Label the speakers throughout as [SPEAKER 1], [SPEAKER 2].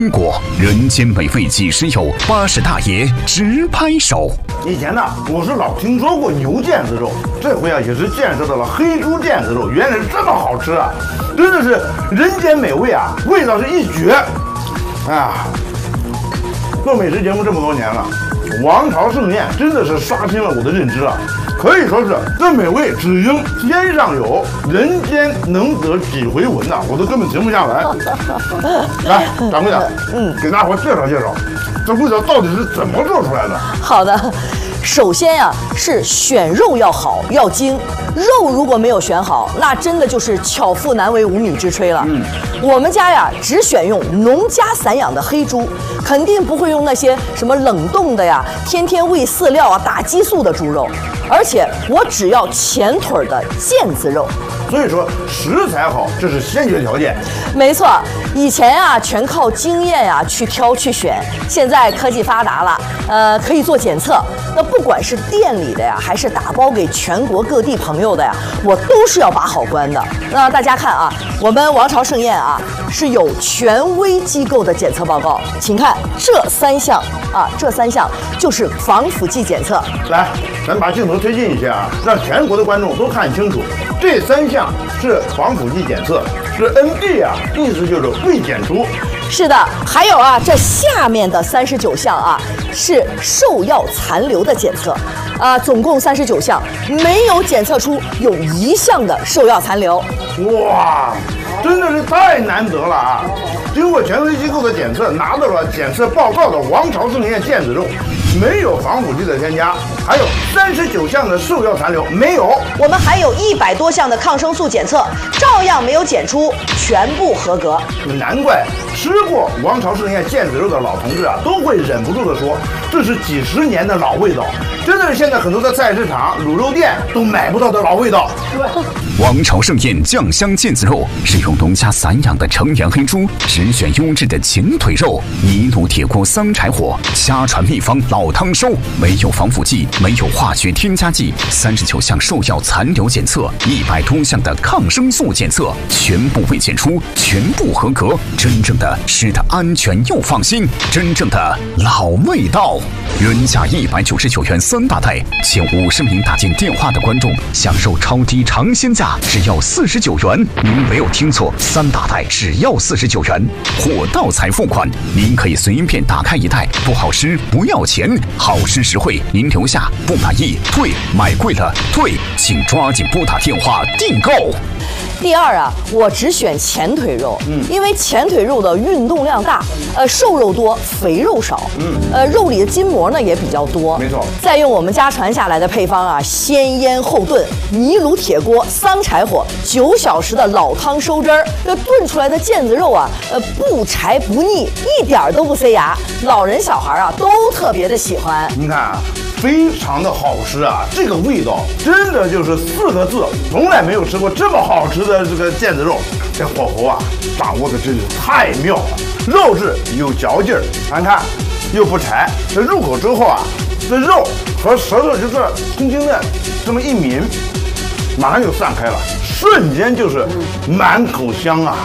[SPEAKER 1] 中国人间美味几十有，80大爷直拍手。
[SPEAKER 2] 以前呢，我是老听说过牛腱子肉，这回啊也是见识到了黑猪腱子肉，原来是这么好吃啊！真的是人间美味啊，味道是一绝。哎呀，做美食节目这么多年了，王朝盛宴真的是刷新了我的认知啊！可以说是这美味只应天上有，人间能得几回闻呐！我都根本停不下来。来，掌柜的，给大伙介绍介绍，这味道到底是怎么做出来的？
[SPEAKER 3] 好的，首先呀，是选肉要好要精，肉如果没有选好，那真的就是巧妇难为无米之炊了。我们家呀只选用农家散养的黑猪，肯定不会用那些什么冷冻的呀，天天喂饲料啊、打激素的猪肉，而且我只要前腿的腱子肉。
[SPEAKER 2] 所以说食材好，这是先决条件。
[SPEAKER 3] 没错，以前啊全靠经验呀去挑去选，现在科技发达了，可以做检测。那不管是店里的呀，还是打包给全国各地朋友的呀，我都是要把好关的。那大家看啊，我们王朝盛宴啊是有权威机构的检测报告，请看这3项啊，这3项就是防腐剂检测。
[SPEAKER 2] 来，咱把镜头推进一些啊，让全国的观众都看清楚。这3项是防腐剂检测，是 NG 啊，意思就是未检出。
[SPEAKER 3] 是的，还有啊，这下面的39项啊是兽药残留的检测，总共39项，没有检测出有1项的兽药残留。
[SPEAKER 2] 哇，真的是太难得了啊！经过权威机构的检测，拿到了检测报告的王朝盛宴腱子肉，没有防腐剂的添加，还有39项的兽药残留没有。
[SPEAKER 3] 我们还有100多项的抗生素检测，照样没有检出，全部合格。
[SPEAKER 2] 难怪吃过王朝盛宴腱子肉的老同志啊，都会忍不住的说，这是几十年的老味道，真的是现在很多的菜市场、卤肉店都买不到的老味道。
[SPEAKER 1] 王朝盛宴酱香腱子肉是用农家散养的成源黑猪，只选优质的前腿肉，泥炉铁锅桑柴火，家传秘方老汤收，没有防腐剂，没有化学添加剂，39项兽药残留检测，100多项的抗生素检测，全部未检出，全部合格。真正的吃得安全又放心，真正的老味道。原价199元3大袋，前50名打进电话的观众享受超低尝鲜价，只要49元。您没有听错，3大袋只要49元，货到才付款。您可以随便打开1袋，不好吃不要钱，好吃实惠。您留下，不满意退，买贵了退，请抓紧拨打电话订购。
[SPEAKER 3] 第二啊，我只选前腿肉，因为前腿肉的运动量大，瘦肉多，肥肉少，肉里的筋膜呢也比较多，
[SPEAKER 2] 没错。
[SPEAKER 3] 再用我们家传下来的配方啊，先腌后炖，泥炉铁锅桑柴火，9小时的老汤收汁儿，这炖出来的腱子肉啊，不柴不腻，一点都不塞牙，老人小孩啊都特别的喜欢。
[SPEAKER 2] 您看啊，非常的好吃啊，这个味道真的就是4个字，从来没有吃过这么好吃的这个腱子肉。这火候啊，掌握的真是太妙了，肉质有嚼劲儿，咱看又不柴，这入口之后啊，这肉和舌头就是轻轻的这么一抿，马上就散开了，瞬间就是满口香啊。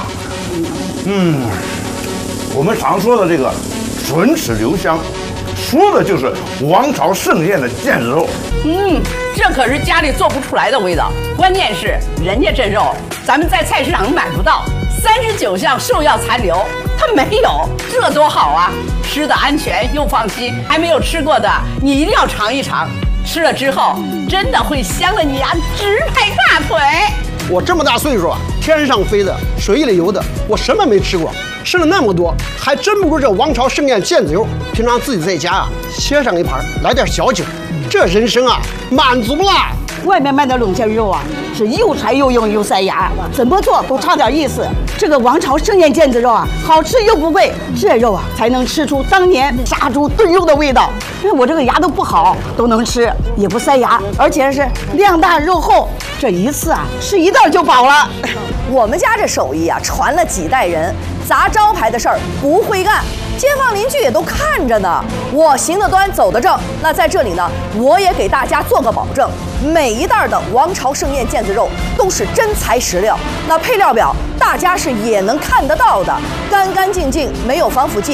[SPEAKER 2] 我们常说的这个唇齿留香，说的就是王朝盛宴的腱子肉。
[SPEAKER 4] 这可是家里做不出来的味道。关键是人家这肉咱们在菜市场买不到，39项兽药残留它没有，这多好啊！吃的安全又放心，还没有吃过的你一定要尝一尝，吃了之后真的会香的你啊直拍大腿。
[SPEAKER 5] 我这么大岁数啊，天上飞的，水里游的，我什么没吃过，吃了那么多，还真不如这王朝盛宴腱子肉。平常自己在家啊，切上一盘，来点小酒，这人生啊满足了。
[SPEAKER 6] 外面卖的冷腱肉啊，是又柴又硬又塞牙，怎么做都差点意思。这个王朝盛宴腱子肉啊，好吃又不贵，这肉啊才能吃出当年杀猪炖肉的味道。因为我这个牙都不好，都能吃，也不塞牙，而且是量大肉厚，这一次啊吃1袋就饱了。
[SPEAKER 3] 我们家这手艺啊，传了几代人，砸招牌的事儿不会干，街坊邻居也都看着呢。我行得端，走得正。那在这里呢，我也给大家做个保证，每一袋的王朝盛宴腱子肉都是真材实料。那配料表大家是也能看得到的，干干净净，没有防腐剂，